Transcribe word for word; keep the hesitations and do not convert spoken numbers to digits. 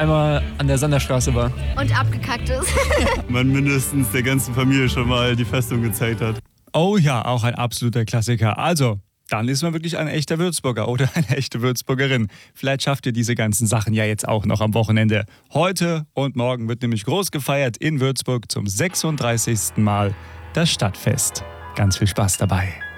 einmal an der Sanderstraße war. Und abgekackt ist. Man mindestens der ganzen Familie schon mal die Festung gezeigt hat. Oh ja, auch ein absoluter Klassiker. Also, dann ist man wirklich ein echter Würzburger oder eine echte Würzburgerin. Vielleicht schafft ihr diese ganzen Sachen ja jetzt auch noch am Wochenende. Heute und morgen wird nämlich groß gefeiert in Würzburg zum sechsunddreißigsten Mal das Stadtfest. Ganz viel Spaß dabei.